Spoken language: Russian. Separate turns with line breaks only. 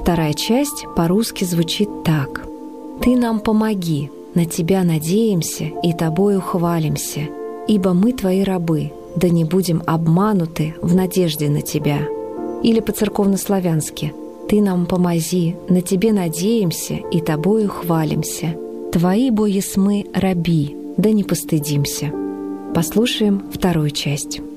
Вторая часть по-русски звучит так. «Ты нам помоги, на Тебя надеемся и Тобою хвалимся, ибо мы Твои рабы, да не будем обмануты в надежде на Тебя». Или по-церковнославянски «Ты нам помози, на Тебе надеемся и Тобою хвалимся. Твои бо есмы раби, да не постыдимся». Послушаем вторую часть.